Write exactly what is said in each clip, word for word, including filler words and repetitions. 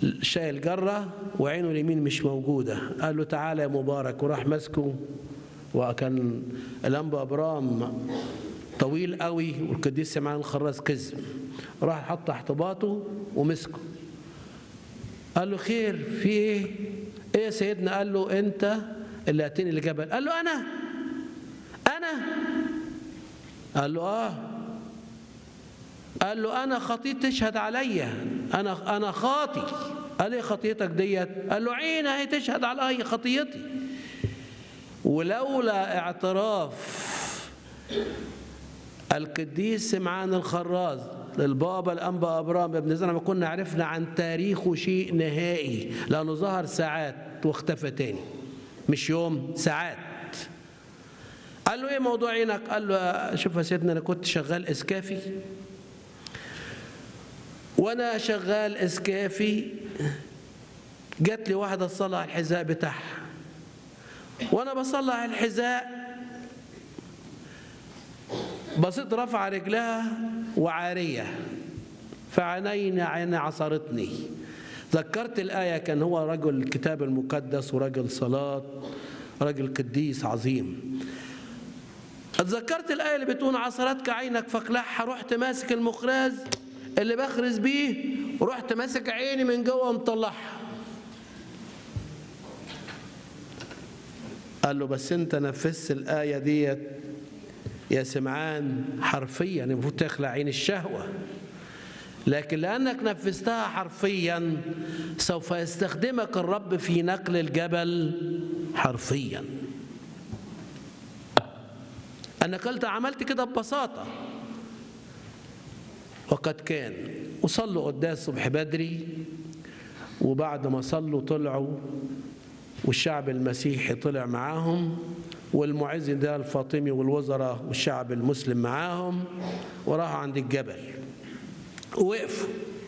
شايل جرة وعينه اليمين مش موجودة. قال له تعالى يا مبارك، وراح ماسكه. وكان الأنبا أبرام طويل قوي والقديس سمعان الخراز كذب، راح حط تحت باطه ومسكه. قال له خير في ايه؟ ايه يا سيدنا؟ قال له انت اللي اتيني الجبل. قال له انا انا قال له اه. قال له انا خطيت تشهد عليا، انا انا خاطي. قال ايه خطيتك ديت؟ قال له عيني هي تشهد عليا خطيتي. ولولا اعتراف القديس سمعان الخراز للبابا الأنبا أبرام ابن زرع ما كنا عرفنا عن تاريخه شيء نهائي، لأنه ظهر ساعات واختفى تاني، مش يوم، ساعات. قال له ايه موضوع عينك؟ قال له شوف يا سيدنا، انا كنت شغال اسكافي، وانا شغال اسكافي جات لي واحده تصلح الحذاء بتاعها، وانا بصلح الحذاء بصيت رفع رجلها وعاريه، فعيني عيني عصرتني. ذكرت الآية، كان هو رجل الكتاب المقدس ورجل صلاة، رجل قديس عظيم. اتذكرت الآية اللي بتقول عصرتك عينك فاقلعها، رحت ماسك المخرز اللي بخرز بيه ورحت ماسك عيني من جوه ومطلعها. قال له بس انت نفذت الآية ديت يا سمعان حرفيا، المفروض تخلع عين الشهوة، لكن لأنك نفذتها حرفيا سوف يستخدمك الرب في نقل الجبل حرفيا. أنا قلت عملت كده ببساطة. وقد كان وصلوا قداس الصبح بدري، وبعد ما صلوا طلعوا والشعب المسيحي طلع معاهم، والمعز ده الفاطمي والوزراء والشعب المسلم معاهم، وراحوا عند الجبل ووقفوا.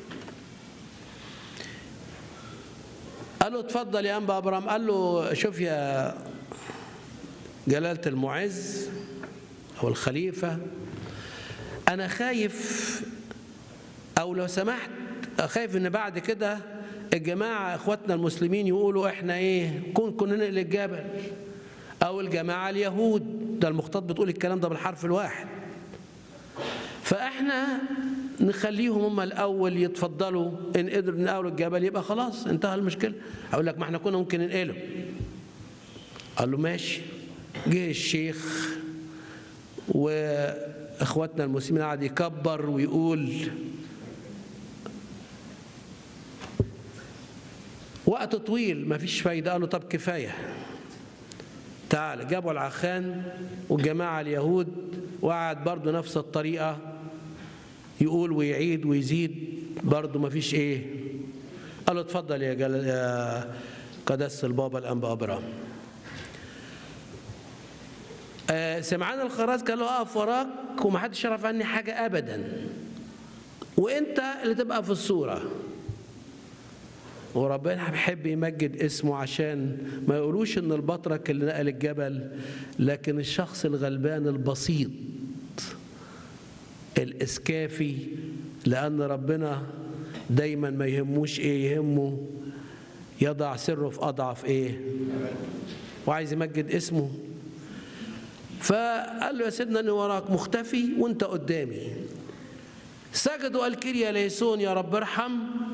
قال له اتفضل يا أنبا أبرام. قال له شوف يا جلالة المعز أو الخليفة، أنا خايف، أو لو سمحت خايف إن بعد كده الجماعة إخواتنا المسلمين يقولوا إحنا إيه كن كنا ننقل الجبل، أو الجماعة اليهود، ده المخطوط بتقول الكلام ده بالحرف الواحد، فإحنا نخليهم هم الأول يتفضلوا، إن قدروا ننقلوا الجبل يبقى خلاص انتهى المشكلة. أقول لك ما إحنا كنا ممكن ننقله. قال له ماشي. جه الشيخ وإخواتنا المسلمين قعد يكبر ويقول وقت طويل ما فيش فايدة. قال له طب كفاية، تعال. جابوا العخان والجماعة اليهود، وقعد برضه نفس الطريقة يقول ويعيد ويزيد، برضه ما فيش ايه. قال له اتفضل يا, جل... يا قداسة البابا الأنبا أبرام. آه سمعان الخراز قال له اقف وراك ومحدش يعرف عني حاجة أبدا، وانت اللي تبقى في الصورة. وربنا بيحب يمجد اسمه عشان ما يقولوش ان البطرك اللي نقل الجبل، لكن الشخص الغلبان البسيط الاسكافي، لان ربنا دايما ما يهموش ايه، يهمه يضع سره في اضعف ايه، وعايز يمجد اسمه. فقال له يا سيدنا اني وراك مختفي وانت قدامي. سجدوا قال كيريا ليسون يا رب ارحم.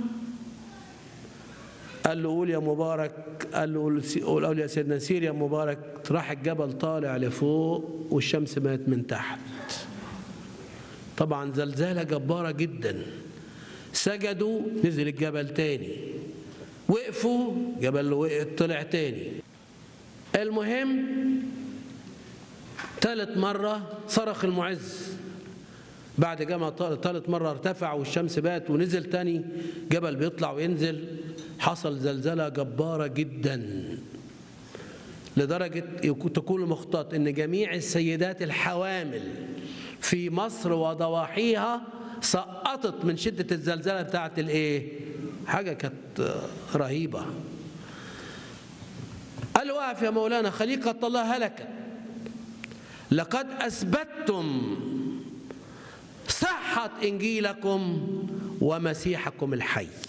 قال له قول يا مبارك. قال له قول يا سيدنا سير يا مبارك. راح الجبل طالع لفوق والشمس مات من تحت. طبعا زلزالة جبارة جدا. سجدوا نزل الجبل تاني، وقفوا جبل طلع تاني. المهم ثالث مرة صرخ المعز، بعد جمع ثالث مرة ارتفع والشمس بات ونزل تاني، جبل بيطلع وينزل. حصل زلزلة جبارة جدا لدرجة تكون المخطط ان جميع السيدات الحوامل في مصر وضواحيها سقطت من شدة الزلزلة بتاعت الايه، حاجة كانت رهيبة. قال له واقف يا مولانا، خليقة الله هلكت، لقد أثبتتم صحة إنجيلكم ومسيحكم الحي.